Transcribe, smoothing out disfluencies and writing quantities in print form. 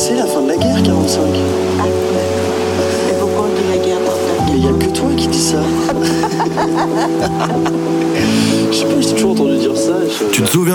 c'est la fin de la guerre, 45. Et pourquoi on dit la guerre par Mais il n'y a que toi qui dis ça. Je sais pas, j'ai toujours entendu dire ça. Tu te souviens